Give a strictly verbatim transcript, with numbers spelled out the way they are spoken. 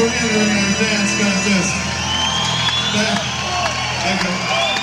we're entering our dance contest. Thank, thank you.